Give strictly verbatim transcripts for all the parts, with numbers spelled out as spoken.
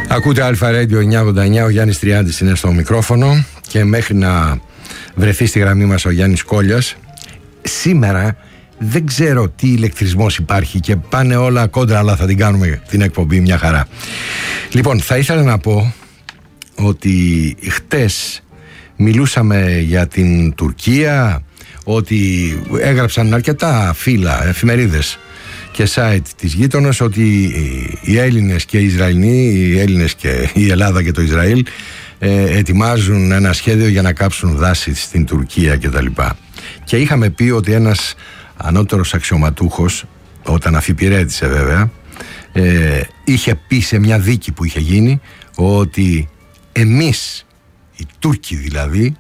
Ακούτε Αλφα Radio εννιακόσια ογδόντα εννιά, ο Γιάννης Τριάντης είναι στο μικρόφωνο και μέχρι να βρεθεί στη γραμμή μας ο Γιάννης Κόλλιας, σήμερα δεν ξέρω τι ηλεκτρισμός υπάρχει και πάνε όλα κόντρα, αλλά θα την κάνουμε την εκπομπή μια χαρά. Λοιπόν, θα ήθελα να πω ότι χτες μιλούσαμε για την Τουρκία, ότι έγραψαν αρκετά φύλλα, εφημερίδες και site της γείτονας ότι οι Έλληνες και οι Ισραηλοί, οι Έλληνες και η Ελλάδα και το Ισραήλ ε, ετοιμάζουν ένα σχέδιο για να κάψουν δάση στην Τουρκία κτλ. Και είχαμε πει ότι ένας ανώτερος αξιωματούχος, όταν αφιπηρέτησε βέβαια, ε, είχε πει σε μια δίκη που είχε γίνει ότι εμείς, οι Τούρκοι δηλαδή,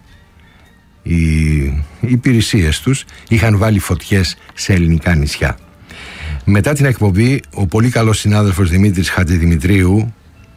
οι, οι υπηρεσίες τους είχαν βάλει φωτιές σε ελληνικά νησιά. Μετά την εκπομπή, ο πολύ καλός συνάδελφος Δημήτρης Χατζηδημητρίου,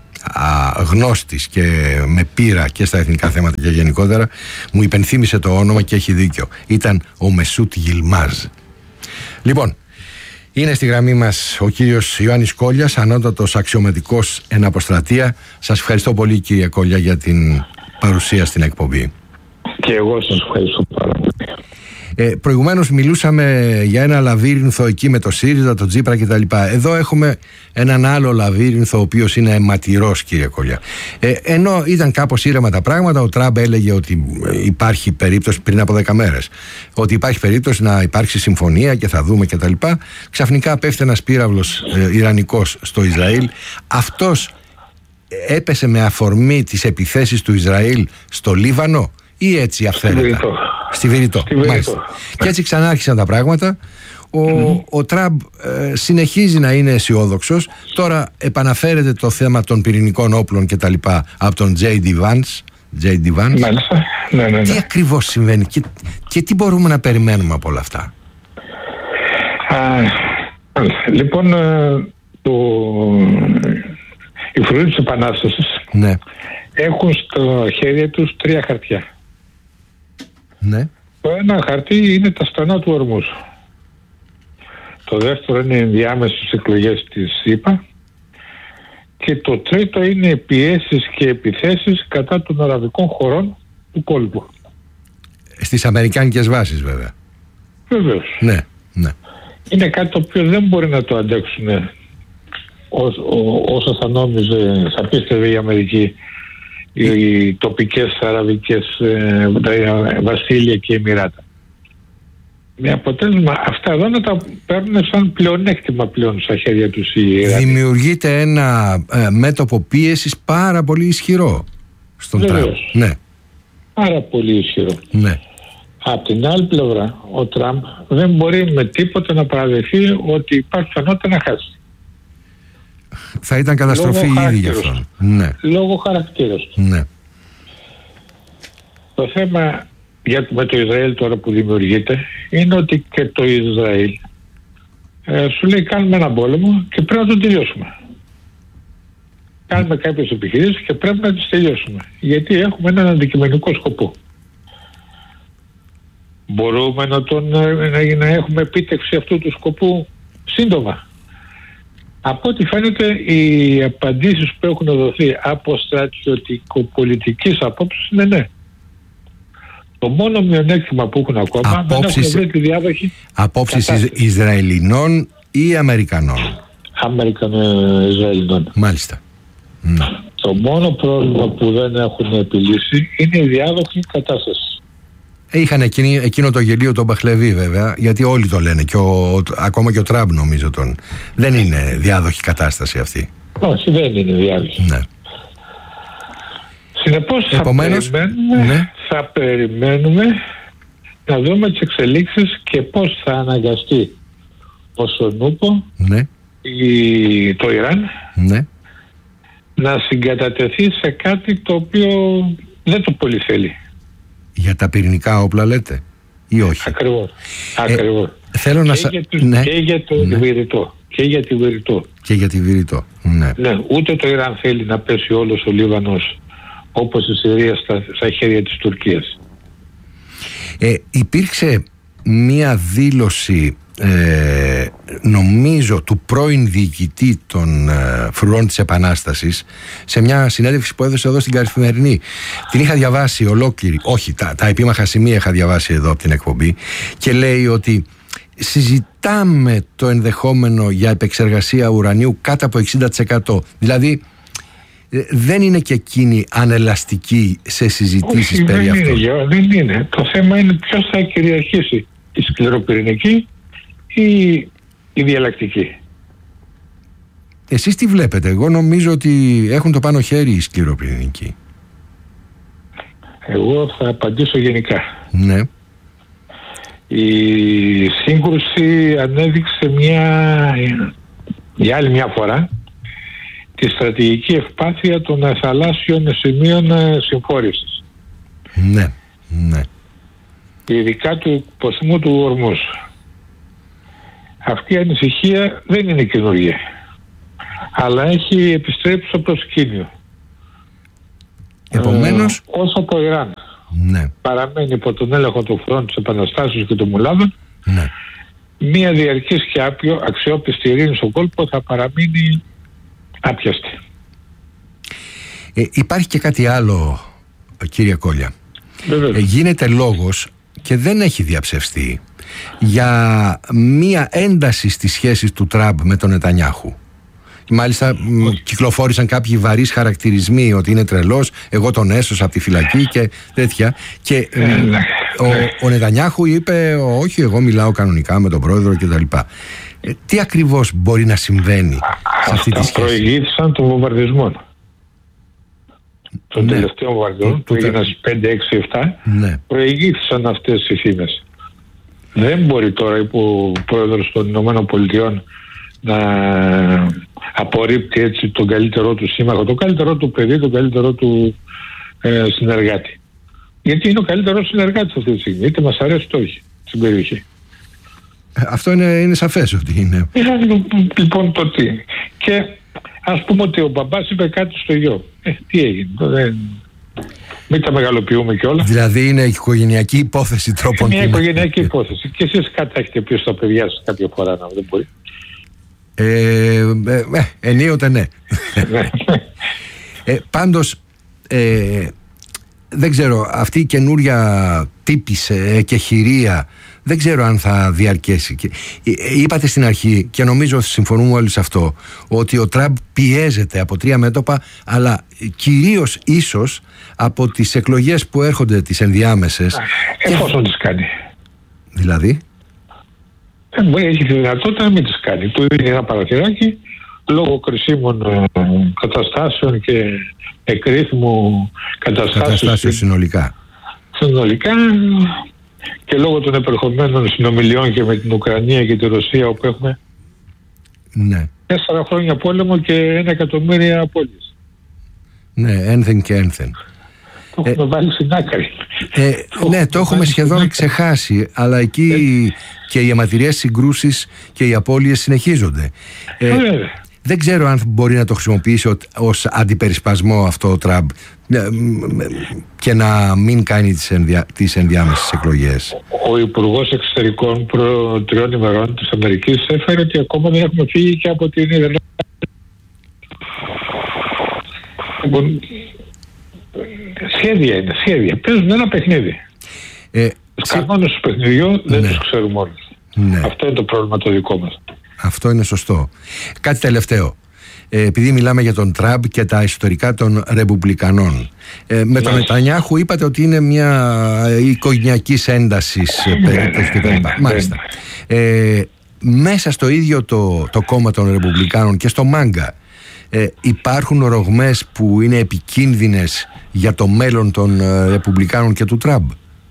α, γνώστης και με πείρα και στα εθνικά θέματα και γενικότερα, μου υπενθύμησε το όνομα και έχει δίκιο. Ήταν ο Μεσούτ Γιλμάζ. Λοιπόν, είναι στη γραμμή μας ο κύριος Ιωάννης Κόλλιας, ανώτατος αξιωματικός εν αποστρατεία. Σας ευχαριστώ πολύ, κύριε Κόλλια, για την παρουσία στην εκπομπή. Και εγώ σας ευχαριστώ πάρα πολύ. Ε, προηγουμένως μιλούσαμε για ένα λαβύρινθο εκεί με το ΣΥΡΙΖΑ, το Τσίπρα κτλ. Εδώ έχουμε έναν άλλο λαβύρινθο, ο οποίος είναι αιματηρός, κύριε Κόλλια. Ε, ενώ ήταν κάπως ήρεμα τα πράγματα, ο Τραμπ έλεγε ότι υπάρχει περίπτωση, πριν από δέκα μέρες, ότι υπάρχει περίπτωση να υπάρξει συμφωνία και θα δούμε κτλ. Ξαφνικά πέφτει ένας πύραυλος ε, ιρανικός στο Ισραήλ. Αυτός έπεσε με αφορμή τις επιθέσεις του Ισραήλ στο Λίβανο ή έτσι αυθαίρετα? Στη Βηρητό. Και έτσι ξανά άρχισαν τα πράγματα. Ο, mm-hmm. ο Τραμπ ε, συνεχίζει να είναι αισιόδοξος. Τώρα επαναφέρεται το θέμα των πυρηνικών όπλων και τα λοιπά από τον τζέι ντι Vance. τζέι ντι Vance. Μάλιστα. Ναι, ναι, ναι. Τι ακριβώς συμβαίνει και, και τι μπορούμε να περιμένουμε από όλα αυτά? Α, λοιπόν, το, οι φρουροί της Επανάστασης, ναι, έχουν στο χέρια τους τρία χαρτιά. Ναι. Το ένα χαρτί είναι τα στενά του Ορμούζ. Το δεύτερο είναι οι ενδιάμεσες εκλογές της ΗΠΑ. Και το τρίτο είναι οι πιέσεις και επιθέσεις κατά των αραβικών χωρών του κόλπου. Στις αμερικάνικες βάσεις βέβαια. Βεβαίως. Ναι, ναι. Είναι κάτι το οποίο δεν μπορεί να το αντέξουν όσο θα νόμιζε, θα πίστευε η Αμερική, οι τοπικές αραβικές ε, βασίλεια και εμιράτα. Με αποτέλεσμα αυτά εδώ να τα παίρνουν σαν πλεονέκτημα πλέον στα χέρια τους οι Ιρανοί. Δημιουργείται ένα ε, μέτωπο πίεσης πάρα πολύ ισχυρό στον Τραμπ. Ναι. Πάρα πολύ ισχυρό. Ναι. Απ' την άλλη πλευρά, ο Τραμπ δεν μπορεί με τίποτα να παραδεχθεί ότι υπάρχει πιθανότητα να χάσει. Θα ήταν καταστροφή ήδη γι' αυτόν. Ναι. Λόγω χαρακτήρας του. Ναι. Το θέμα για, με το Ισραήλ τώρα που δημιουργείται είναι ότι και το Ισραήλ ε, σου λέει κάνουμε έναν πόλεμο και πρέπει να τον τελειώσουμε. Κάνουμε κάποιες επιχειρήσεις και πρέπει να τις τελειώσουμε. Γιατί έχουμε έναν αντικειμενικό σκοπό. Μπορούμε να, τον, να, να έχουμε επίτευξη αυτού του σκοπού σύντομα. Από ό,τι φαίνεται οι απαντήσεις που έχουν δοθεί από στρατιωτικο-πολιτικής απόψης είναι ναι. Το μόνο μειονέκτημα που έχουν ακόμα απόψεις, δεν έχουν βρει τη διάδοχη. Απόψεις κατάσταση. Ισραηλινών ή Αμερικανών? Αμερικανο-Ισραηλινών. Μάλιστα. Ναι. Το μόνο πρόβλημα που δεν έχουν επιλύσει είναι η διάδοχη κατάσταση. Είχαν εκείνη, εκείνο το γελίο τον Μπαχλεβί βέβαια, γιατί όλοι το λένε και ο, ο, ακόμα και ο Τραμπ νομίζω τον. Δεν είναι διάδοχη κατάσταση αυτή. Όχι, δεν είναι διάδοχη. Ναι. Συνεπώς θα περιμένουμε, ναι. θα περιμένουμε να δούμε τις εξελίξεις και πώς θα αναγκαστεί ο Σονούπο, ναι. η, το Ιράν, ναι. να συγκατατεθεί σε κάτι το οποίο δεν το πολύ θέλει. Για τα πυρηνικά όπλα λέτε ή όχι? Ακριβώς. Ακριβώς. Ε, θέλω να και, για το, ναι. και για το ναι. Βηρητό. Και για τη Βηρητό. Και για τη Βηρητό. Ναι. Ναι. Ούτε το Ιράν θέλει να πέσει όλος ο Λίβανος όπως η Συρία στα, στα χέρια της Τουρκίας. Ε, υπήρξε μία δήλωση ε, νομίζω του πρώην διοικητή των ε, φρουρών της Επανάστασης, σε μια συνέντευξη που έδωσε εδώ στην Καθημερινή. Την είχα διαβάσει ολόκληρη, όχι τα, τα επίμαχα σημεία είχα διαβάσει εδώ από την εκπομπή, και λέει ότι συζητάμε το ενδεχόμενο για επεξεργασία ουρανίου κάτω από εξήντα τοις εκατό. Δηλαδή δεν είναι και εκείνη ανελαστική σε συζητήσεις. Όχι, περί δεν αυτού. Είναι, δεν είναι. Το θέμα είναι ποιος θα κυριαρχήσει, η σκληροπυρηνική ή η διαλλακτική. Εσείς τι βλέπετε? Εγώ νομίζω ότι έχουν το πάνω χέρι οι σκληροπυρηνικοί. Εγώ θα απαντήσω γενικά. Ναι. Η σύγκρουση ανέδειξε μια, για άλλη μια φορά τη στρατηγική ευπάθεια των θαλάσσιων σημείων συμφόρησης. Ναι, ναι. Ειδικά του ποταμού του Ορμούς. Αυτή η ανησυχία δεν είναι καινούργια, αλλά έχει επιστρέψει στο προσκήνιο. Επομένως, ε, όσο το Ιράν ναι. παραμένει υπό τον έλεγχο του φρόντου της Επαναστάσεως και των Μουλάδων, ναι. μία διαρκής και άπιο αξιόπιστη ειρήνη στον κόλπο θα παραμείνει άπιαστη. Ε, υπάρχει και κάτι άλλο, κύριε Κόλια. Ε, γίνεται λόγος, και δεν έχει διαψευστεί, για μία ένταση στις σχέσεις του Τραμπ με τον Νετανιάχου. Μάλιστα μ, κυκλοφόρησαν κάποιοι βαρύς χαρακτηρισμοί ότι είναι τρελός, εγώ τον έσωσα από τη φυλακή και τέτοια, και ε, ο, ο Νετανιάχου είπε όχι, εγώ μιλάω κανονικά με τον πρόεδρο κτλ. Ε, τι ακριβώς μπορεί να συμβαίνει σε αυτή τη σχέση? Προηγήθησαν των βομβαρδισμών. Των ναι. τελευταίων βομβαρδισμών που έγιναν στις πέντε, έξι, επτά, ναι. προηγήθησαν αυτές οι φήμες. Δεν μπορεί τώρα ο πρόεδρος των Ηνωμένων Πολιτειών να απορρίπτει έτσι τον καλύτερό του σύμμαχο, τον καλύτερό του παιδί, τον καλύτερό του ε, συνεργάτη. Γιατί είναι ο καλύτερος συνεργάτης αυτή τη στιγμή, είτε μας αρέσει το όχι στην περιοχή. Αυτό είναι, είναι σαφές ότι είναι. Ε, λοιπόν το τι. Και ας πούμε ότι ο μπαμπάς είπε κάτι στο γιο. Ε, τι έγινε. Δεν... Μην τα μεγαλοποιούμε κιόλας. Δηλαδή είναι οικογενειακή υπόθεση τρόπον. Είναι μια οικογενειακή υπόθεση. Και εσείς κάτι έχετε πει στα παιδιά σας κάποια φορά, να δεν μπορεί. Ε, ε, ε, ενίοτε ναι. ε, πάντως ε, δεν ξέρω, αυτή η καινούρια τύπησε και χειρία δεν ξέρω αν θα διαρκέσει. Είπατε στην αρχή, και νομίζω συμφωνούμε όλοι σε αυτό, ότι ο Τραμπ πιέζεται από τρία μέτωπα, αλλά κυρίως ίσως από τις εκλογές που έρχονται, τις ενδιάμεσες. Εφόσον και... τις κάνει. Δηλαδή δεν μπορεί, έχει τη δυνατότητα να μην τις κάνει. Του δίνει ένα παραθυράκι λόγω κρισίμων ε, καταστάσεων και εκρήθμου καταστάσεων, καταστάσεων συνολικά. συνολικά και λόγω των επερχομένων συνομιλιών και με την Ουκρανία και τη Ρωσία, όπου έχουμε ναι. τέσσερα χρόνια πόλεμο και ένα εκατομμύρια απώλειες. Ναι, ένθεν και ένθεν. Το έχουμε ε, βάλει στην άκρη. Ε, ναι, το έχουμε σχεδόν ξεχάσει, αλλά εκεί ε, και οι αιματηρές συγκρούσεις και οι απώλειες συνεχίζονται. Ε, ε, δεν ξέρω αν μπορεί να το χρησιμοποιήσει ως αντιπερισπασμό αυτό ο Τραμπ και να μην κάνει τις, ενδια, τις ενδιάμεσες εκλογές. Ο Υπουργός Εξωτερικών προ τριών ημερών της Αμερικής έφερε ότι ακόμα δεν έχουμε φύγει και από την Ιρλανδία. Σχέδια είναι, σχέδια. Παίζουν ένα παιχνίδι. Ε, τους ξε... κανόνες του παιχνιδιού δεν ναι. τους ξέρουμε όλους. Ναι. Αυτό είναι το πρόβλημα το δικό μας. Αυτό είναι σωστό. Κάτι τελευταίο. Ε, επειδή μιλάμε για τον Τραμπ και τα ιστορικά των Ρεπουμπλικανών. Ε, με τον Νετανιάχου είπατε ότι είναι μια οικογενειακή ένταση περίπτωση κτλ. Μάλιστα. Ε, μέσα στο ίδιο το, το κόμμα των Ρεπουμπλικάνων και στο Μάγκα ε, υπάρχουν ρογμές που είναι επικίνδυνες για το μέλλον των Ρεπουμπλικάνων και του Τραμπ.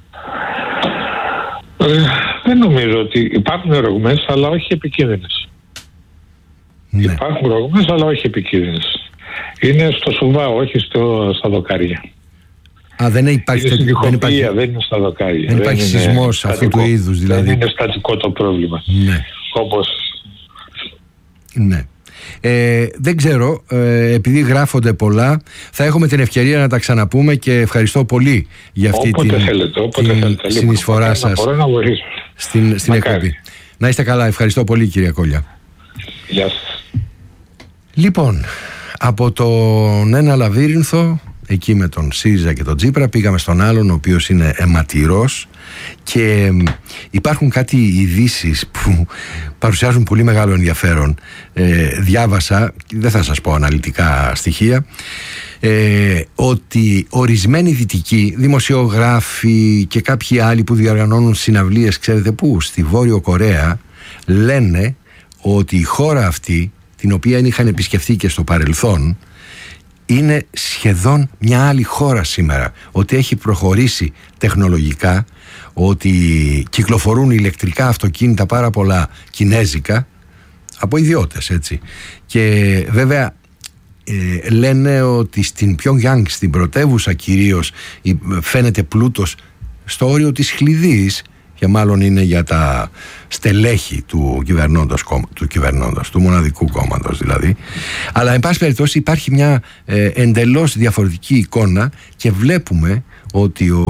Ε, δεν νομίζω ότι υπάρχουν ρογμές, αλλά όχι επικίνδυνες. Ναι. Υπάρχουν ρογμές, αλλά όχι επικίνδυνες. Είναι στο σουβά, όχι στο, στα δοκάρια. Α, δεν υπάρχει, είναι στην δεν υπάρχει, δεν είναι στα δοκάρια. Δεν υπάρχει σεισμός αυτού του είδους, δηλαδή. Δεν είναι στατικό το πρόβλημα. Ναι. Όπως... Ναι. Ε, δεν ξέρω, ε, επειδή γράφονται πολλά, θα έχουμε την ευκαιρία να τα ξαναπούμε και ευχαριστώ πολύ για αυτή όποτε την, θέλετε, όποτε την θέλετε. συνεισφορά σας στην, στην εκπομπή. Να είστε καλά, ευχαριστώ πολύ κυρία Κόλια. Γεια σας. Λοιπόν, από τον ένα λαβύρινθο, εκεί με τον ΣΥΡΙΖΑ και τον Τσίπρα, πήγαμε στον άλλον, ο οποίος είναι αιματηρός, και υπάρχουν κάτι ειδήσεις που παρουσιάζουν πολύ μεγάλο ενδιαφέρον. Ε, διάβασα, δεν θα σας πω αναλυτικά στοιχεία, ε, ότι ορισμένοι δυτικοί δημοσιογράφοι και κάποιοι άλλοι που διοργανώνουν συναυλίες, ξέρετε πού, στη Βόρειο Κορέα, λένε ότι η χώρα αυτή, την οποία είχαν επισκεφθεί και στο παρελθόν, είναι σχεδόν μια άλλη χώρα σήμερα, ότι έχει προχωρήσει τεχνολογικά, ότι κυκλοφορούν ηλεκτρικά αυτοκίνητα πάρα πολλά κινέζικα από ιδιώτες, έτσι. Και βέβαια ε, λένε ότι στην Πιονγκιάνγκ, στην πρωτεύουσα κυρίως, φαίνεται πλούτος στο όριο της χλειδής, και μάλλον είναι για τα στελέχη του κυβερνώντος, του, κυβερνώντος, του μοναδικού κόμματος δηλαδή. Αλλά εν πάση περιπτώσει υπάρχει μια ε, εντελώς διαφορετική εικόνα, και βλέπουμε ότι ο,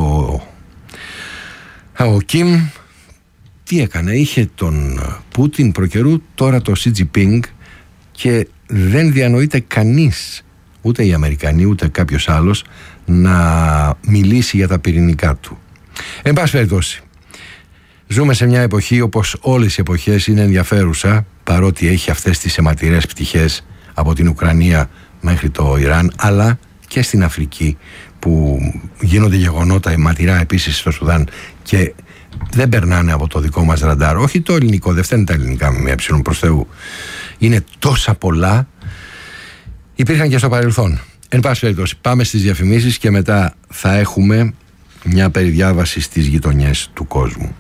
ο Κιμ τι έκανε, είχε τον Πούτιν προκαιρού, τώρα το Σι Τζινπίνγκ, και δεν διανοείται κανείς, ούτε οι Αμερικανοί ούτε κάποιος άλλος, να μιλήσει για τα πυρηνικά του. Εν πάση περιπτώσει, ζούμε σε μια εποχή, όπως όλες οι εποχές, είναι ενδιαφέρουσα, παρότι έχει αυτές τις αιματηρές πτυχές από την Ουκρανία μέχρι το Ιράν, αλλά και στην Αφρική, που γίνονται γεγονότα αιματηρά επίσης στο Σουδάν και δεν περνάνε από το δικό μας ραντάρ. Όχι το ελληνικό, δεν φταίνουν τα ελληνικά με μια έψιλον, προς Θεού. Είναι τόσα πολλά, υπήρχαν και στο παρελθόν. Εν πάση περιπτώσει, πάμε στις διαφημίσεις και μετά θα έχουμε μια περιδιάβαση στις γειτονιές του κόσμου.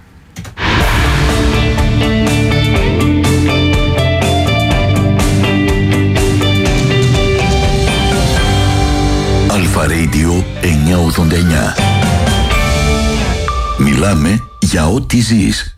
Αλφα Radio εννιακόσια ογδόντα εννιά. Μιλάμε για ό,τι ζεις.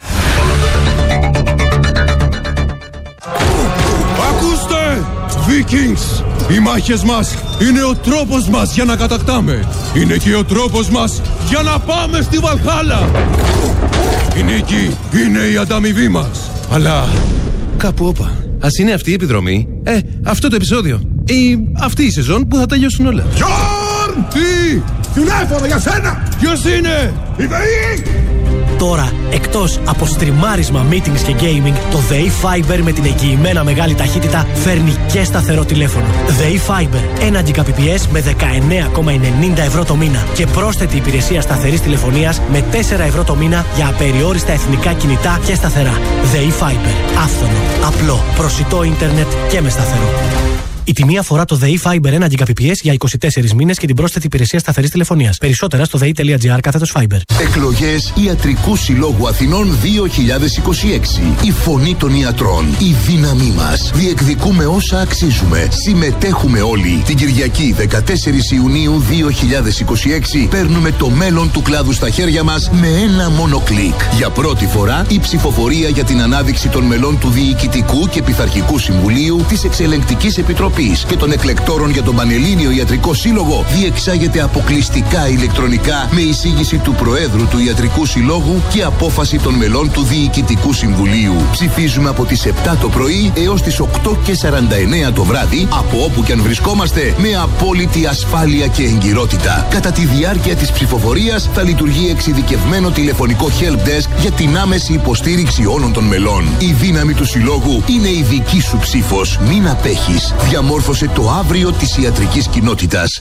Ακούστε! Vikings! Οι μάχες μας είναι ο τρόπος μας για να κατακτάμε. Είναι και ο τρόπος μας για να πάμε στη Βαλχάλα. Η νίκη είναι η ανταμοιβή μας. Αλλά κάπου όπα. Ας είναι αυτή η επιδρομή, ε, αυτό το επεισόδιο, ή αυτή η σεζόν που θα τελειώσουν όλα. Γιόρν! Τι! Τηλέφωνο για σένα! Ποιος είναι? Η ΔΕΗ! Τώρα, εκτός από στριμάρισμα, meetings και gaming, το ΔΕΗ Fiber με την εγγυημένα μεγάλη ταχύτητα φέρνει και σταθερό τηλέφωνο. ΔΕΗ Fiber, ένα Gbps με δεκαεννέα κόμμα ενενήντα ευρώ το μήνα και πρόσθετη υπηρεσία σταθερής τηλεφωνίας με τέσσερα ευρώ το μήνα για απεριόριστα εθνικά κινητά και σταθερά. ΔΕΗ Fiber, άφθονο, απλό, προσιτό ίντερνετ και με σταθερό. Η τιμή αφορά το ΔΕΗ Fiber ένα Gbps για είκοσι τέσσερις μήνες και την πρόσθετη υπηρεσία σταθερής τηλεφωνίας. Περισσότερα στο δei.gr κάθετος Fiber. Εκλογές Ιατρικού Συλλόγου Αθηνών δύο χιλιάδες είκοσι έξι. Η φωνή των ιατρών. Η δύναμή μας. Διεκδικούμε όσα αξίζουμε. Συμμετέχουμε όλοι. Την Κυριακή δεκατέσσερις Ιουνίου δύο χιλιάδες είκοσι έξι παίρνουμε το μέλλον του κλάδου στα χέρια μας με ένα μόνο κλικ. Για πρώτη φορά η ψηφοφορία για την ανάδειξη των μελών του Διοικητικού και Πειθαρχικού Συμβουλίου της Εξελεγκτικής Επιτροπής και των εκλεκτόρων για τον Πανελλήνιο Ιατρικό Σύλλογο διεξάγεται αποκλειστικά ηλεκτρονικά με εισήγηση του Προέδρου του Ιατρικού Συλλόγου και απόφαση των μελών του Διοικητικού Συμβουλίου. Ψηφίζουμε από τις επτά το πρωί έως τις οκτώ και σαράντα εννέα το βράδυ, από όπου και αν βρισκόμαστε, με απόλυτη ασφάλεια και εγκυρότητα. Κατά τη διάρκεια της ψηφοφορίας θα λειτουργεί εξειδικευμένο τηλεφωνικό helpdesk για την άμεση υποστήριξη όλων των μελών. Η δύναμη του Συλλόγου είναι η δική σου ψήφος. Μην απέχεις. Διαμόρφωσε το αύριο της ιατρικής κοινότητας.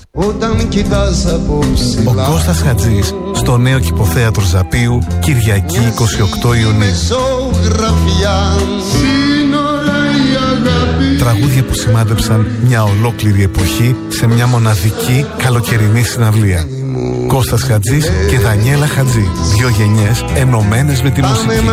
Ο Κώστας Χατζής στο νέο Κηποθέατρο Ζαπίου, Κυριακή είκοσι οκτώ Ιουνίου. Τραγούδια που σημάδεψαν μια ολόκληρη εποχή σε μια μοναδική καλοκαιρινή συναυλία. Κώστας Χατζής και Δανιέλα Χατζή. Δύο γενιές ενωμένες με τη μουσική.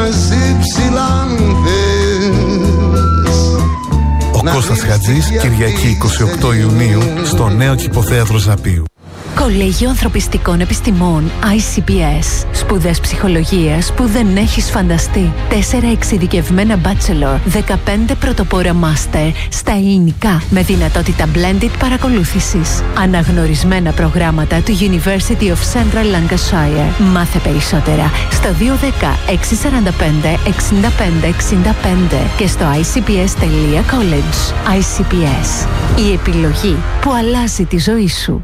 Ο Κώστας Χατζής, Κυριακή είκοσι οκτώ Ιουνίου, στο νέο Κηποθέατρο Ζαπίου. Κολέγιο Ανθρωπιστικών Επιστημών άι σι πι ες. Σπουδές ψυχολογίας που δεν έχεις φανταστεί. Τέσσερα εξειδικευμένα bachelor, δεκαπέντε πρωτοπόρα master στα ελληνικά με δυνατότητα blended παρακολούθησης. Αναγνωρισμένα προγράμματα του University of Central Lancashire. Μάθε περισσότερα στο δύο ένα μηδέν έξι τέσσερα πέντε εξήντα πέντε εξήντα πέντε και στο άι σι πι ες τελεία college. άι σι πι ες. Η επιλογή που αλλάζει τη ζωή σου.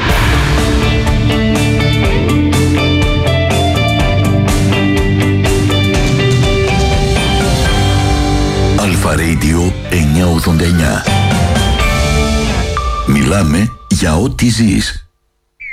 Αλφα Radio εννιακόσια ογδόντα εννιά. Μιλάμε για ό,τι ζεις.